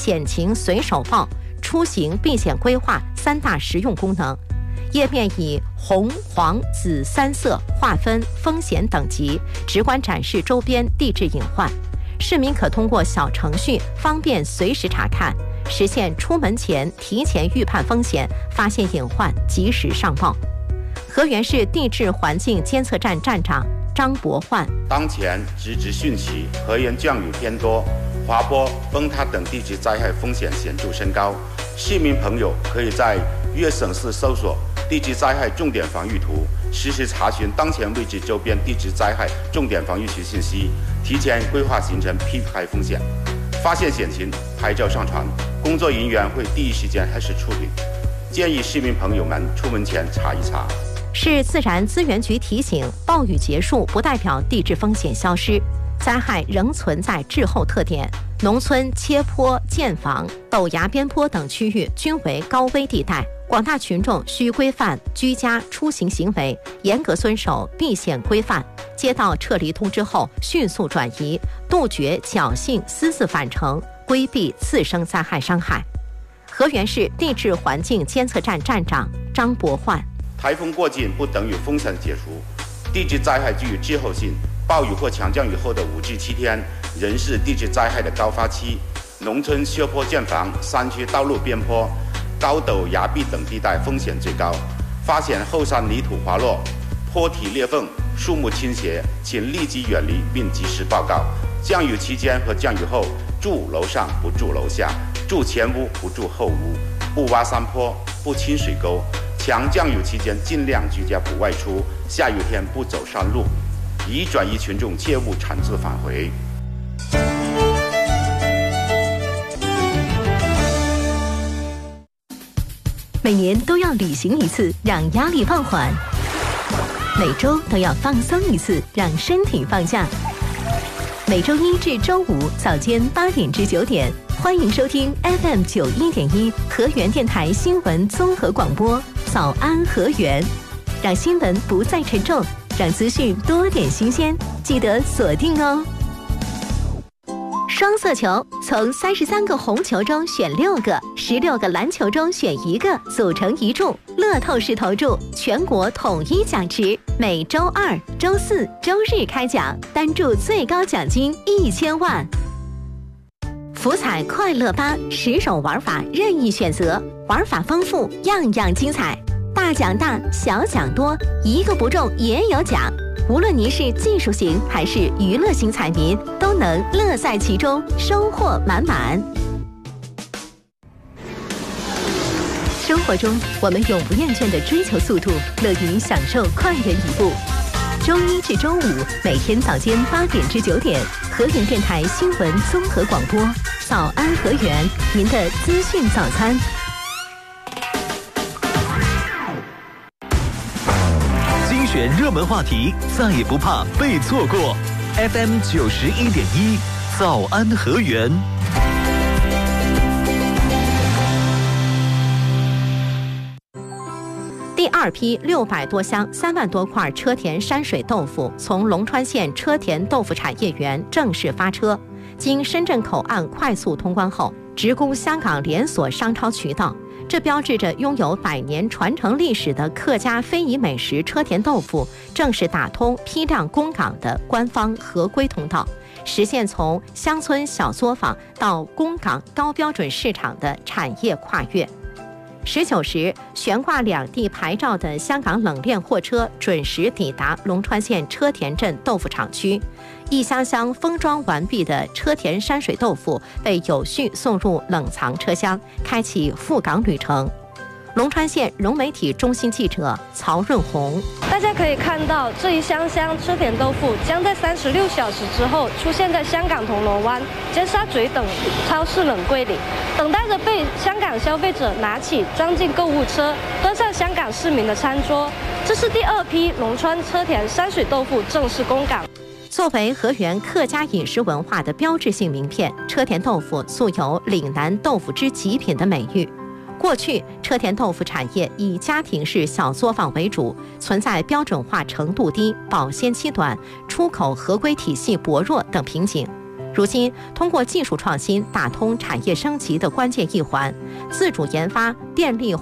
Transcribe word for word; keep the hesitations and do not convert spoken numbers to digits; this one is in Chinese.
险情随手报、出行避险规划三大实用功能。页面以红、黄、紫三色划分风险等级，直观展示周边地质隐患。市民可通过小程序方便随时查看，实现出门前提前预判风险，发现隐患及时上报。河源市地质环境监测站站长张博焕： 当前直指汛期，河源降雨偏多，滑坡、崩塌等地质灾害风险显著升高。市民朋友可以在粤省市搜索地质灾害重点防御图，实时查询当前位置周边地质灾害重点防御区信息，提前规划行程，避开风险。发现险情，拍照上传，工作人员会第一时间开始处理。建议市民朋友们出门前查一查。 市自然资源局提醒，暴雨结束不代表地质风险消失，灾害仍存在滞后特点。农村切坡、建房、陡崖边坡等区域均为高危地带，广大群众需规范居家出行行为，严格遵守避险规范。接到撤离通知后，迅速转移，杜绝侥幸私自返程，规避次生灾害伤害。河源市地质环境监测站站长张博焕： 台风过境不等于风险解除，地质灾害具有滞后性。暴雨或强降雨后的五至七天，仍是地质灾害的高发期。农村修坡建房、山区道路边坡、高陡崖壁等地带风险最高。发现后山泥土滑落、坡体裂缝、树木倾斜，请立即远离并及时报告。降雨期间和降雨后，住楼上不住楼下，住前屋不住后屋，不挖山坡，不清水沟。强降雨期间尽量居家不外出，下雨天不走山路。已转移群众切勿擅自返回。 每年都要旅行一次，让压力放缓；每周都要放松一次，让身体放假。每周一至周五早间八点至九点，欢迎收听 F M 九一点一河源电台新闻综合广播《早安河源》，让新闻不再沉重，让资讯多点新鲜，记得锁定哦。双色球，从三十三个红球中选六个，十六个篮球中选一个，组成一注，乐透式投注，全国统一奖池。每周二、周四、周日开奖，单注最高奖金一千万。福彩快乐吧，十种玩法任意选择，玩法丰富，样样精彩。大奖大，小奖多，一个不中也有奖。无论您是技术型还是娱乐型彩民，都能乐在其中，收获满满。生活中，我们永不厌倦地追求速度，乐于享受快人一步。周一至周五，每天早间八点至九点，河源电台新闻综合广播，早安河源，您的资讯早餐。 精选热门话题，再也不怕被错过。F M 九十一点一，早安河源。 第二批六百多箱、三万多块车田山水豆腐从龙川县车田豆腐产业园正式发车，经深圳口岸快速通关后，直供香港连锁商超渠道。这标志着拥有百年传承历史的客家非遗美食车田豆腐正式打通批量供港的官方合规通道，实现从乡村小作坊到供港高标准市场的产业跨越。十九时，悬挂两地牌照的香港冷链货车准时抵达龙川县车田镇豆腐厂区，一箱箱封装完毕的车田山水豆腐被有序送入冷藏车厢，开启赴港旅程。龙川县融媒体中心记者曹润红： 大家可以看到，这一箱箱车田豆腐将在三十六小时之后出现在香港铜锣湾、尖沙咀等超市冷柜里，等待着被香港消费者拿起装进购物车，端上香港市民的餐桌。这是第二批龙川车田山水豆腐正式供港。 作为河源客家饮食文化的标志性名片，车田豆腐素有岭南豆腐之极品的美誉。过去，车田豆腐产业以家庭式小作坊为主，存在标准化程度低、保鲜期短、出口合规体系薄弱等瓶颈。 如今，通过技术创新打通产业升级的关键一环，自主研发电力